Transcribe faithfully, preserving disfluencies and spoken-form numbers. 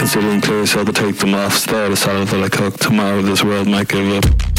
considering clear, so to take them off, start a salad that I cook. Tomorrow this world might give up.